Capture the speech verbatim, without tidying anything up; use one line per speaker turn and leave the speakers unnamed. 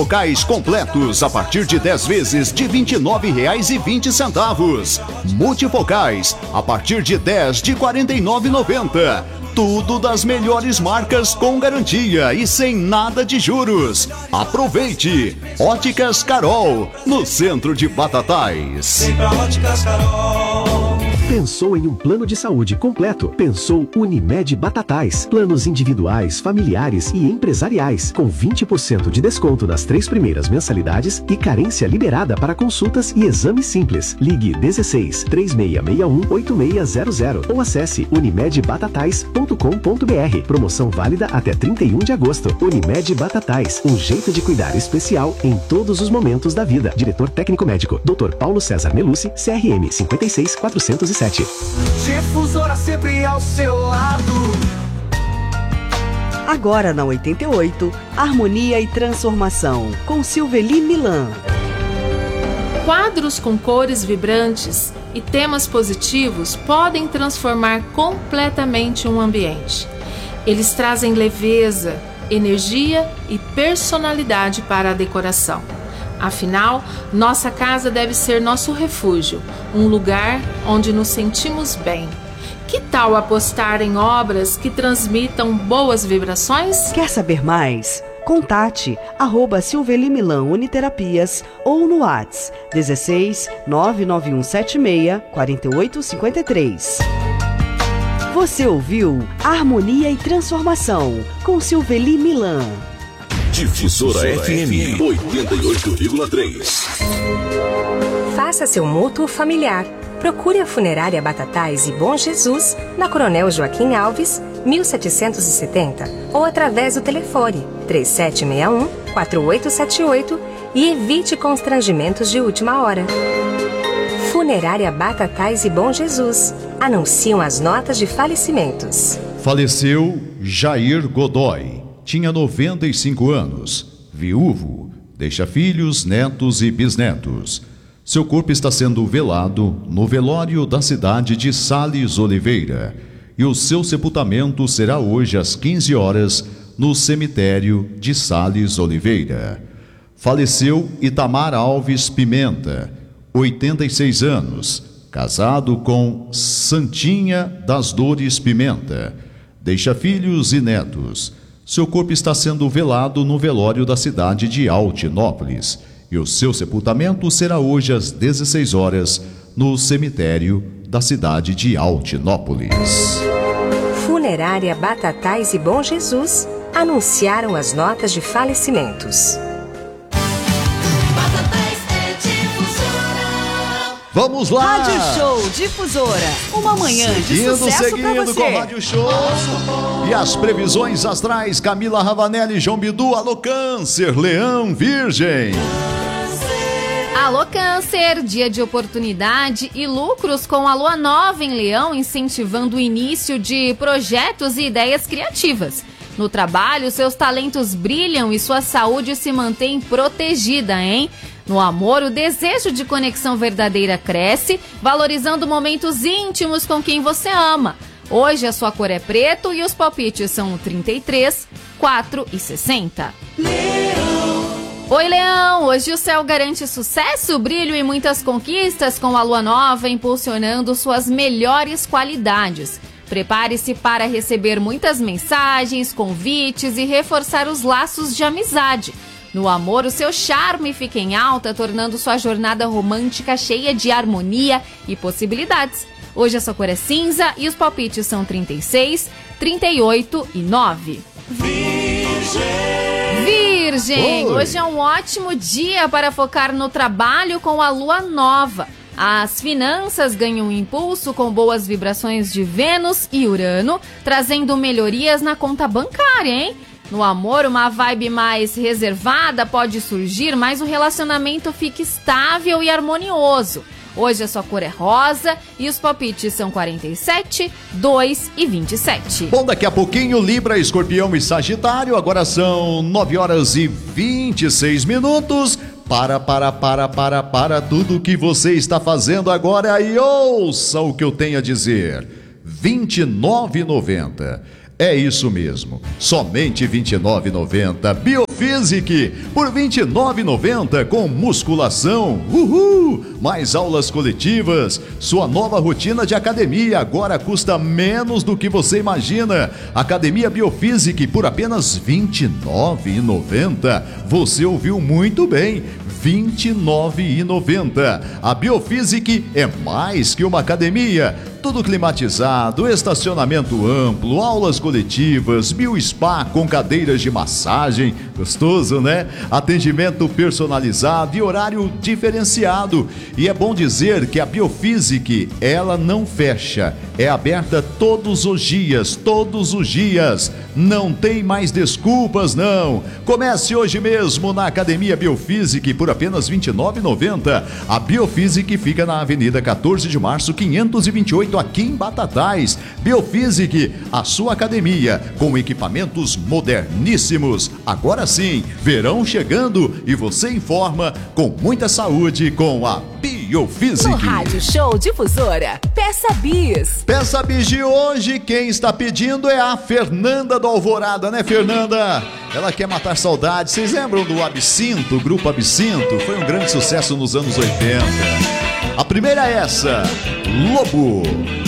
Multifocais completos a partir de dez vezes de vinte e nove reais e vinte centavos. Multifocais a partir de dez de quarenta e nove reais e noventa centavos. Tudo das melhores marcas com garantia e sem nada de juros. Aproveite! Óticas Carol, no centro de Batatais.
Vem pra Óticas Carol.
Pensou em um plano de saúde completo? Pensou Unimed Batatais. Planos individuais, familiares e empresariais, com vinte por cento de desconto nas três primeiras mensalidades e carência liberada para consultas e exames simples. Ligue dezesseis, três seis seis um, oito seis zero zero ou acesse unimed batatais ponto com ponto br. Promoção válida até trinta e um de agosto. Unimed Batatais, um jeito de cuidar especial em todos os momentos da vida. Diretor técnico médico, doutor Paulo César Melucci, C R M cinco seis quatro zero sete.
Difusora sempre ao seu lado.
Agora na oitenta e oito, Harmonia e Transformação, com Silveli Milan.
Quadros com cores vibrantes e temas positivos podem transformar completamente um ambiente. Eles trazem leveza, energia e personalidade para a decoração. Afinal, nossa casa deve ser nosso refúgio, um lugar onde nos sentimos bem. Que tal apostar em obras que transmitam boas vibrações?
Quer saber mais? Contate arroba Silveli Milan Uniterapias ou no WhatsApp dezesseis, nove nove um sete seis, quatro oito cinco três. Você ouviu Harmonia e Transformação com Silveli Milan.
Difusora F M oitenta e oito vírgula três.
Faça seu mútuo familiar. Procure a Funerária Batatais e Bom Jesus na Coronel Joaquim Alves, mil setecentos e setenta ou através do telefone três sete seis um, quatro oito sete oito e evite constrangimentos de última hora. Funerária Batatais e Bom Jesus. Anunciam as notas de falecimentos.
Faleceu Jair Godoy. Tinha noventa e cinco anos, viúvo, deixa filhos, netos e bisnetos. Seu corpo está sendo velado no velório da cidade de Sales Oliveira e o seu sepultamento será hoje às quinze horas no cemitério de Sales Oliveira. Faleceu Itamar Alves Pimenta, oitenta e seis anos, casado com Santinha das Dores Pimenta, deixa filhos e netos. Seu corpo está sendo velado no velório da cidade de Altinópolis e o seu sepultamento será hoje às dezesseis horas no cemitério da cidade de Altinópolis.
Funerária Batatais e Bom Jesus anunciaram as notas de falecimentos.
Vamos lá!
Rádio Show Difusora, uma manhã
seguindo,
de sucesso
seguindo
pra você.
com o Rádio Show. E as previsões astrais, Camila Ravanelli, João Bidu, alô Câncer, Leão, Virgem.
Alô Câncer, dia de oportunidade e lucros com a lua nova em Leão, incentivando o início de projetos e ideias criativas. No trabalho, seus talentos brilham e sua saúde se mantém protegida, hein? No amor, o desejo de conexão verdadeira cresce, valorizando momentos íntimos com quem você ama. Hoje a sua cor é preto e os palpites são trinta e três, quatro e sessenta. Leão. Oi, Leão! Hoje o céu garante sucesso, brilho e muitas conquistas com a lua nova impulsionando suas melhores qualidades. Prepare-se para receber muitas mensagens, convites e reforçar os laços de amizade. No amor, o seu charme fica em alta, tornando sua jornada romântica cheia de harmonia e possibilidades. Hoje a sua cor é cinza e os palpites são trinta e seis, trinta e oito e nove.
Virgem.
Virgem!
Oi.
Hoje é um ótimo dia para focar no trabalho com a lua nova. As finanças ganham impulso com boas vibrações de Vênus e Urano, trazendo melhorias na conta bancária, hein? No amor, uma vibe mais reservada pode surgir, mas o relacionamento fica estável e harmonioso. Hoje a sua cor é rosa e os palpites são quarenta e sete, dois e vinte e sete.
Bom, daqui a pouquinho, Libra, Escorpião e Sagitário. Agora são nove horas e vinte e seis minutos. Para, para, para, para, para tudo que você está fazendo agora e ouça o que eu tenho a dizer. vinte e nove reais e noventa centavos. É isso mesmo, somente vinte e nove reais e noventa centavos. Biophysic por vinte e nove reais e noventa centavos com musculação. Uhul! Mais aulas coletivas. Sua nova rotina de academia agora custa menos do que você imagina. Academia Biophysic por apenas vinte e nove reais e noventa centavos. Você ouviu muito bem. vinte e nove reais e noventa centavos. A Biophysic é mais que uma academia. Tudo climatizado, estacionamento amplo, aulas coletivas, bio-spa com cadeiras de massagem. Gostoso, né? Atendimento personalizado e horário diferenciado. E é bom dizer que a Biophysic, ela não fecha. É aberta todos os dias, todos os dias. Não tem mais desculpas, não. Comece hoje mesmo na Academia Biophysic por apenas vinte e nove reais e noventa centavos. A Biophysic fica na Avenida quatorze de março, quinhentos e vinte e oito, aqui em Batatais. Biophysic, a sua academia, com equipamentos moderníssimos. Agora sim, verão chegando e você informa com muita saúde com a Biophysic.
No Rádio Show Difusora, Peça Bis.
Peça Bis de hoje, quem está pedindo é a Fernanda do Alvorada, né, Fernanda? Ela quer matar saudade. Vocês lembram do Absinto, o grupo Absinto? Foi um grande sucesso nos anos oitenta. A primeira é essa, Lobo.